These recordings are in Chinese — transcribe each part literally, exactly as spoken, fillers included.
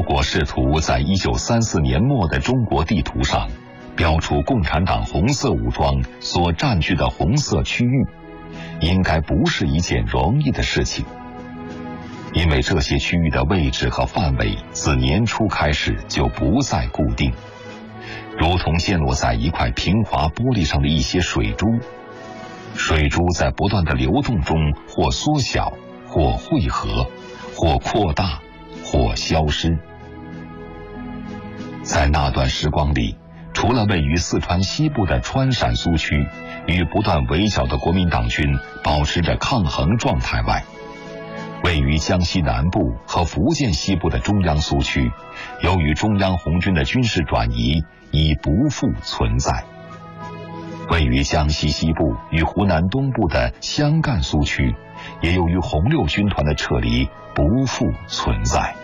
国试图在一九三四年末的中国地图上标出共产党红色武装所占据的红色区域，应该不是一件容易的事情，因为这些区域的位置和范围自年初开始就不再固定，如同溅落在一块平滑玻璃上的一些水珠，水珠在不断的流动中或缩小，或汇合，或扩大，或消失。在那段时光里，除了位于四川西部的川陕苏区与不断围剿的国民党军保持着抗衡状态外，位于江西南部和福建西部的中央苏区，由于中央红军的军事转移已不复存在。位于江西西部与湖南东部的湘赣苏区，也由于红六军团的撤离不复存在。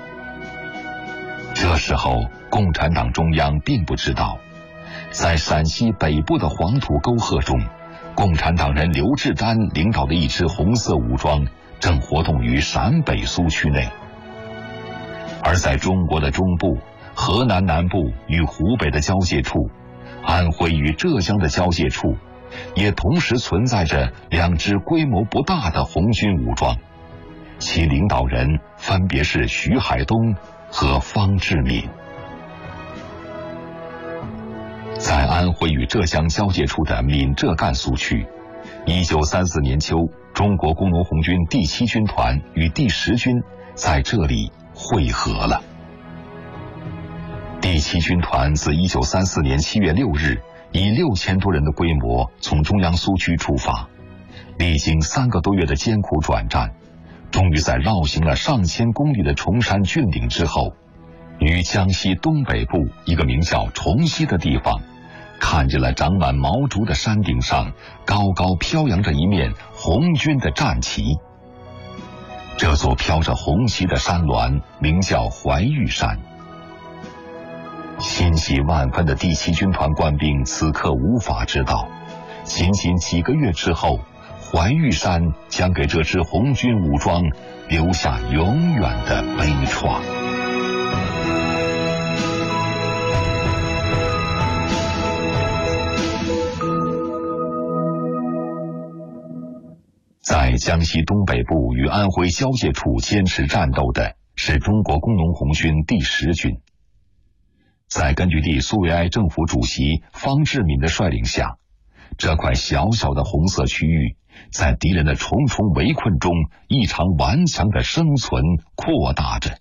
这时候，共产党中央并不知道，在陕西北部的黄土沟壑中，共产党人刘志丹领导的一支红色武装正活动于陕北苏区内。而在中国的中部、河南南部与湖北的交界处，安徽与浙江的交界处，也同时存在着两支规模不大的红军武装，其领导人分别是徐海东和方志敏。在安徽与浙江交界处的闽浙赣苏区，一九三四年秋，中国工农红军第七军团与第十军在这里会合了。第七军团自一九三四年七月六日以六千多人的规模从中央苏区出发，历经三个多月的艰苦转战，终于在绕行了上千公里的崇山峻岭之后，于江西东北部一个名叫崇西的地方，看见了长满毛竹的山顶上高高飘扬着一面红军的战旗。这座飘着红旗的山峦名叫怀玉山。欣喜万分的第七军团官兵此刻无法知道，仅仅几个月之后，怀玉山将给这支红军武装留下永远的悲怆。在江西东北部与安徽交界处坚持战斗的是中国工农红军第十军。在根据地苏维埃政府主席方志敏的率领下，这块小小的红色区域在敌人的重重围困中异常顽强地生存扩大着。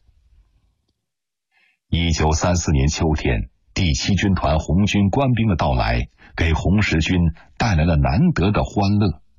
一九三四年秋天，第七军团红军官兵的到来给红十军带来了难得的欢乐。